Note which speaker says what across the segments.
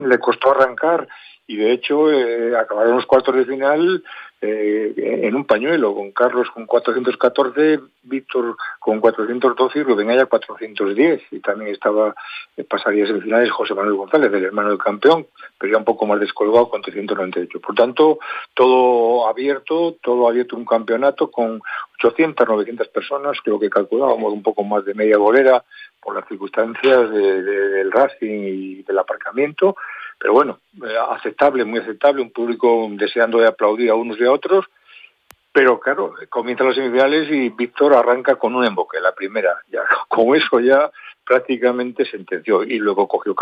Speaker 1: le costó arrancar y de hecho acabaron los cuartos de final en un pañuelo, con Carlos con 414, Víctor con 412 y Rubén Aya 410, y también estaba, pasaría semifinales José Manuel González, el hermano del campeón, pero ya un poco más descolgado con 398. Por tanto, todo abierto, un campeonato con 800, 900 personas, creo que calculábamos un poco más de media bolera por las circunstancias del Racing y del aparcamiento, pero bueno, aceptable, muy aceptable, un público deseando de aplaudir a unos y a otros, pero claro, comienzan las semifinales y Víctor arranca con un emboque, la primera, ya con eso ya prácticamente sentenció, y luego cogió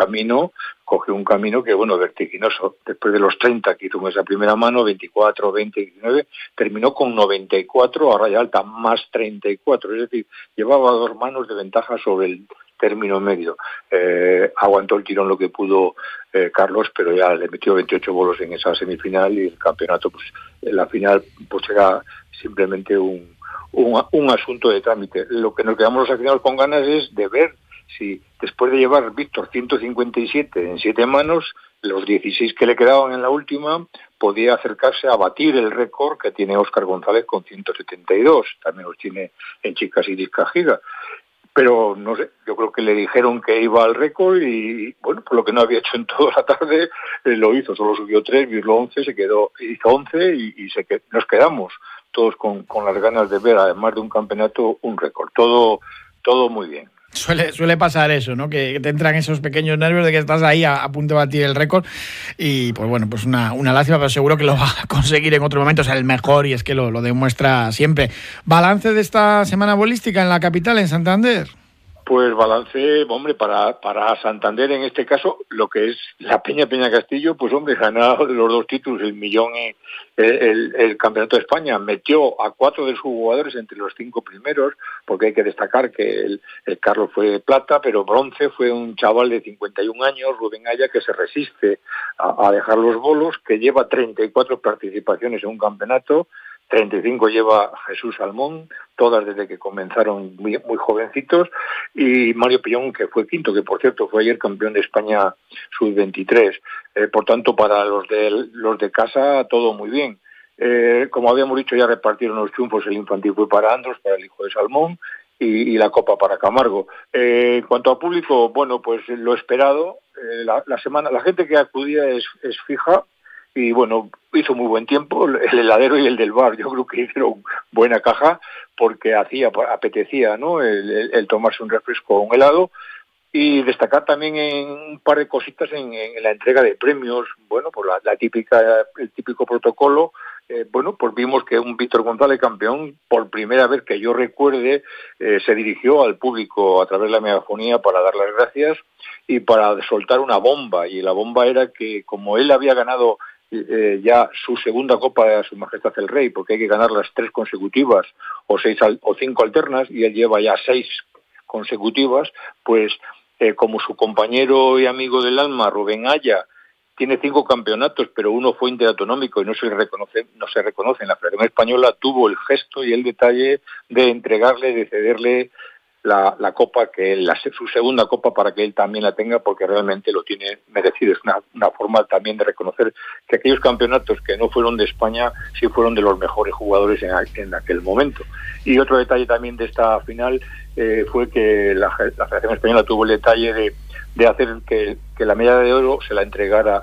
Speaker 1: un camino que, bueno, vertiginoso. Después de los 30 que hizo en esa primera mano, 24, 20, 19, terminó con 94 a raya alta, más 34, es decir, llevaba 2 manos de ventaja sobre el término medio. Aguantó el tirón lo que pudo Carlos, pero ya le metió 28 bolos en esa semifinal, y el campeonato, pues en la final, pues era simplemente un asunto de trámite. Lo que nos quedamos los aficionados con ganas es de ver si después de llevar Víctor 157 en 7 manos, los 16 que le quedaban en la última, podía acercarse a batir el récord que tiene Óscar González con 172, también los tiene en chicas y discagiga. Pero no sé, yo creo que le dijeron que iba al récord y, bueno, por lo que no había hecho en toda la tarde, lo hizo, solo subió 3, virló 11, hizo 11 y nos quedamos todos con las ganas de ver, además de un campeonato, un récord. Todo muy bien.
Speaker 2: Suele pasar eso, ¿no? Que te entran esos pequeños nervios de que estás ahí a punto de batir el récord y, pues bueno, pues una lástima, pero seguro que lo va a conseguir en otro momento, o sea, el mejor, y es que lo demuestra siempre. ¿Balance de esta semana bolística en la capital, en Santander?
Speaker 1: Pues balance, hombre, para Santander en este caso, lo que es la Peña Castillo, pues hombre, ganado los 2 títulos, el millón y el Campeonato de España. Metió a 4 de sus jugadores entre los 5 primeros, porque hay que destacar que el Carlos fue plata, pero bronce fue un chaval de 51 años, Rubén Aya, que se resiste a dejar los bolos, que lleva 34 participaciones en un campeonato, 35 lleva Jesús Salmón, todas desde que comenzaron muy jovencitos, y Mario Pillón, que fue quinto, que por cierto fue ayer campeón de España sub-23. Por tanto, para los de casa, todo muy bien. Como habíamos dicho, ya repartieron los triunfos, el infantil fue para Andros, para el hijo de Salmón, y la copa para Camargo. En cuanto a público, bueno, pues lo esperado. La gente que acudía es fija, y bueno, hizo muy buen tiempo, el heladero y el del bar, yo creo que hicieron buena caja, porque apetecía, ¿no?, el tomarse un refresco o un helado. Y destacar también en un par de cositas en la entrega de premios, bueno, por el típico protocolo. Bueno, pues vimos que un Víctor González campeón, por primera vez que yo recuerde, se dirigió al público a través de la megafonía para dar las gracias y para soltar una bomba, y la bomba era que, como él había ganado ya su segunda copa de Su Majestad el Rey, porque hay que ganar las 3 consecutivas o 5 alternas, y él lleva ya 6 consecutivas, pues como su compañero y amigo del alma, Rubén Aya, tiene 5 campeonatos, pero uno fue interautonómico y no se reconoce en la Federación Española, tuvo el gesto y el detalle de cederle la copa, su segunda copa, para que él también la tenga, porque realmente lo tiene merecido. Es una forma también de reconocer que aquellos campeonatos que no fueron de España sí fueron de los mejores jugadores en aquel momento. Y otro detalle también de esta final fue que la Federación Española tuvo el detalle de hacer que la medalla de oro se la entregara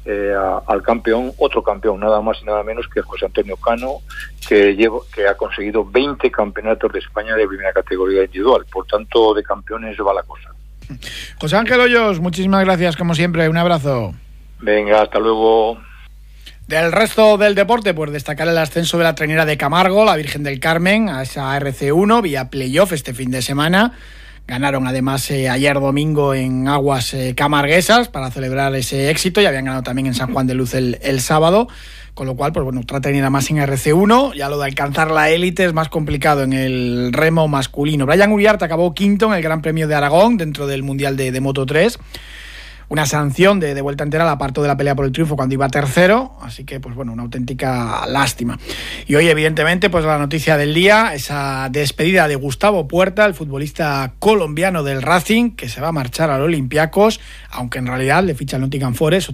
Speaker 1: al campeón, otro campeón, nada más y nada menos que José Antonio Cano, que ha conseguido 20 campeonatos de España de primera categoría individual. Por tanto, de campeones va la cosa.
Speaker 2: José Ángel Hoyos, muchísimas gracias, como siempre, un abrazo.
Speaker 1: Venga, hasta luego.
Speaker 2: Del resto del deporte, pues destacar el ascenso de la trainera de Camargo, la Virgen del Carmen, a esa RC1 vía playoff este fin de semana. Ganaron además ayer domingo en aguas camarguesas para celebrar ese éxito, y habían ganado también en San Juan de Luz el sábado, con lo cual, pues bueno, otra trainera más en RC1. Ya lo de alcanzar la élite es más complicado en el remo masculino. Brian Uriarte acabó quinto en el Gran Premio de Aragón dentro del Mundial de Moto3. Una sanción de vuelta entera la apartó de la pelea por el triunfo cuando iba tercero, así que pues bueno, una auténtica lástima. Y hoy evidentemente pues la noticia del día, esa despedida de Gustavo Puerta, el futbolista colombiano del Racing, que se va a marchar al Olympiacos, aunque en realidad le ficha al Nottingham Forest.